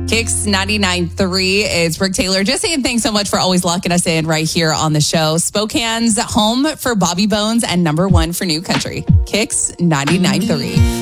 Kicks 99.3 is Brooke Taylor. Just saying thanks so much for always locking us in right here on the show. Spokane's home for Bobby Bones and number one for New Country. Kicks 99.3.